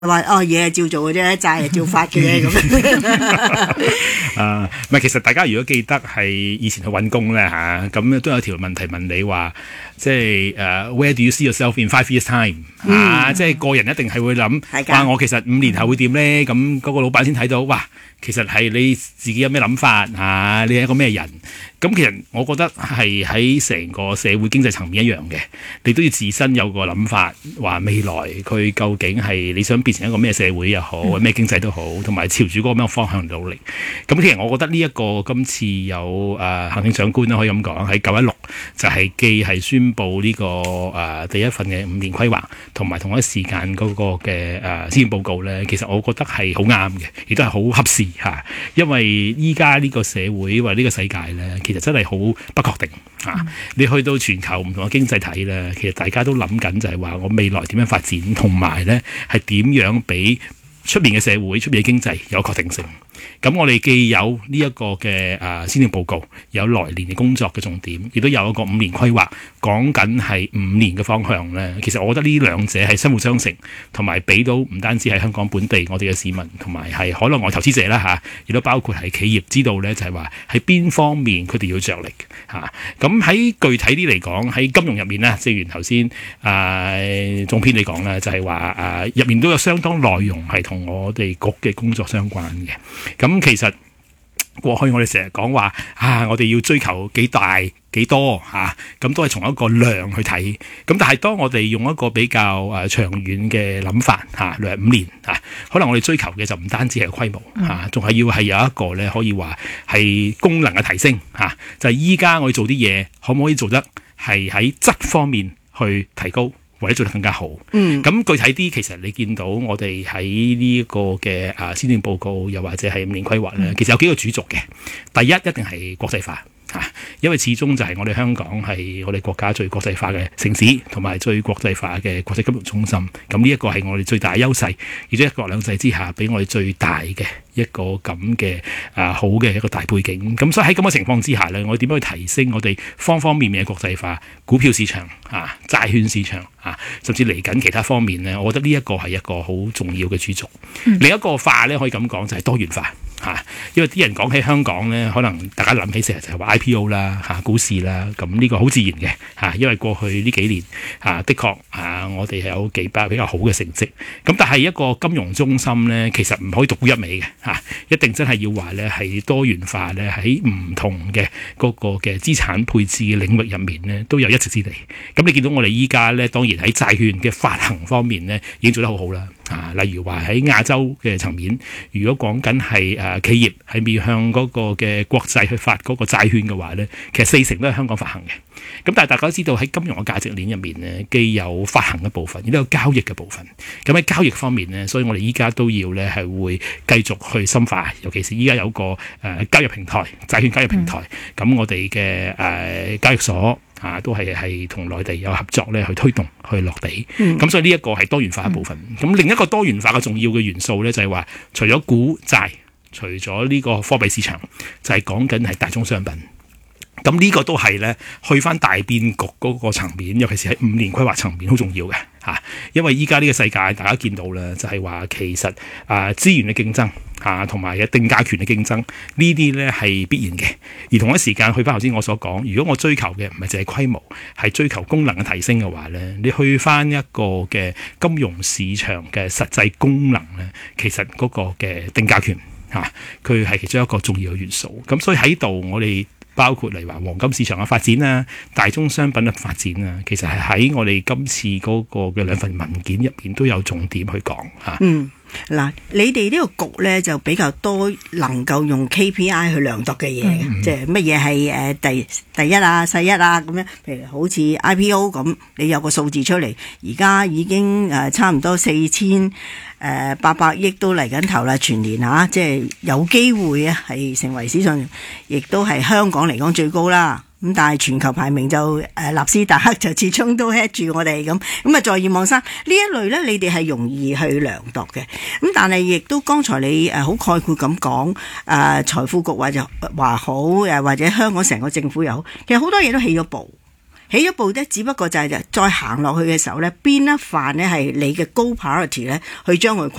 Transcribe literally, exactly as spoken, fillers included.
話哦嘢係照做嘅啫，債係照發嘅啫咁。 啊，唔係，其實大家如果記得係以前去揾工咧嚇，咁、啊、都有條問題問你話，即係誒、uh, Where do you see yourself in five years time？嗯、啊，即係個人一定係會諗，哇！我其實五年後會點咧？咁嗰個老闆先睇到，哇！其實係你自己有咩諗法啊？你係一個咩人？咁其實我覺得係喺成個社會經濟層面一樣嘅，你都要自身有個諗法，話未來佢究竟係你想變成一個咩社會又好，或者咩經濟都好，同埋朝住嗰個咩方向努力。咁其實我覺得呢一個今次有誒、呃、行政長官啦，可以咁講喺九一六就係、是、既係宣布呢、這個誒、呃、第一份嘅五年規劃，同埋同一時間嗰個嘅誒施政報告咧，其實我覺得係好啱嘅，亦都係好合時嚇。因為依家呢個社會或者呢個世界咧，其實真係好不確定嚇。嗯、你去到全球唔同嘅經濟體咧，其實大家都諗緊就係話我未來點樣發展，同埋咧係點樣俾出面嘅社會、出面嘅經濟有確定性。咁我哋既有呢一個嘅誒施政報告，有來年嘅工作嘅重點，亦都有一個五年規劃，講緊係五年嘅方向咧。其實我覺得呢兩者係相輔相成，同埋俾到唔單止係香港本地我哋嘅市民，同埋係海內外投資者啦嚇，亦都包括係企業知道咧，就係話喺邊方面佢哋要着力嚇。咁喺具體啲嚟講，喺金融入面咧，正如頭先誒總編你講啦，就係話誒入面都有相當內容係同我哋局嘅工作相關嘅。咁其實過去我哋成日講話啊，我哋要追求幾大幾多嚇，咁、啊、都係從一個量去睇。咁但係當我哋用一個比較誒、啊、長遠嘅諗法嚇，例如五年嚇、啊，可能我哋追求嘅就唔單止係規模嚇，仲、啊、係要係有一個咧可以話係功能嘅提升嚇、啊。就係依家我哋做啲嘢，可唔可以做得係喺質方面去提高？或者做得更加好。嗯，咁具體啲，其實你見到我哋喺呢一個嘅啊施政報告，又或者係五年規劃咧，嗯、其實有幾個主軸嘅。第一，一定係國際化嚇，因為始終就係我哋香港係我哋國家最國際化嘅城市，同埋最國際化嘅國際金融中心。咁呢一個係我哋最大嘅優勢，而且一國兩制之下，俾我哋最大嘅一個咁嘅啊好嘅一個大背景。咁所以喺咁嘅情況之下咧，我哋點樣去提升我哋方方面面嘅國際化，股票市場啊、債券市場啊，甚至嚟緊其他方面咧，我覺得呢一個係一個好重要嘅主軸。嗯、另一個化咧，可以咁講就係多元化嚇、啊，因為啲人講起香港咧，可能大家諗起成日就係話 I P O 啦嚇、啊、股市啦，咁呢個好自然嘅嚇、啊，因為過去呢幾年嚇、啊、的確嚇、啊、我哋係有幾百比較好嘅成績。咁但係一個金融中心咧，其實唔可以獨沽一味嘅嚇、啊，一定真係要話咧係多元化咧，喺唔同嘅嗰個嘅資產配置嘅領域入面咧，都有一席之地。咁你見到我哋依家咧，當然喺債券嘅發行方面咧，已經做得好好啦。啊，例如話喺亞洲嘅層面，如果講緊係誒企業係面向嗰個嘅國際去發嗰個債券嘅話咧，其實四成都係香港發行嘅。咁但係大家都知道喺金融嘅價值鏈入面咧，既有發行嘅部分，亦都有交易嘅部分。咁喺交易方面咧，所以我哋依家都要咧係會繼續去深化，尤其是依家有個誒、呃、交易平台、債券交易平台。咁、嗯、我哋嘅誒交易所。啊，都係係同內地有合作咧，去推動去落地。咁、嗯、所以呢一個係多元化嘅部分。咁、嗯、另一個多元化嘅重要嘅元素咧，就係話除咗股債，除咗呢個貨幣市場，就係講緊係大宗商品。咁呢個都係咧去翻大變局嗰個層面，尤其是喺五年規劃層面好重要嘅嚇、啊。因為依家呢個世界大家見到啦，就係、是、話其實啊資源嘅競爭嚇，同埋嘅定價權嘅競爭呢啲咧係必然嘅。而同一時間去翻頭先我所講，如果我追求嘅唔係淨係規模，係追求功能嘅提升嘅話咧，你去翻一個嘅金融市場嘅實際功能咧，其實嗰個嘅定價權嚇，佢、啊、係其中一個重要嘅元素。咁所以喺度我哋。包括例如話黃金市場嘅發展啊、大宗商品嘅發展啊，其實係喺我哋今次嗰個嘅兩份文件入邊都有重點去講嚇。嗯， 嗱，你哋呢個局咧就比較多能夠用 K P I 去量度嘅嘢，嗯、即係乜嘢係誒第第一啊、細一啊咁樣。譬如好似 I P O 咁，你有個數字出嚟，而家已經誒差唔多四千。誒八百億都嚟緊頭啦，全年嚇、啊，即係有機會啊，係成為史上亦都係香港嚟講最高啦。咁但係全球排名就誒納斯達克就始終都 head 住我哋咁。咁啊，在葉望生呢一類咧，你哋係容易去量度嘅。咁但係亦都剛才你誒好概括咁講，誒、呃、財富局話就話好，誒或者香港成個政府又好，其實好多嘢都起咗步。起一步咧，只不過就係再行落去嘅時候咧，邊一範咧係你嘅高 priority 咧，去將佢擴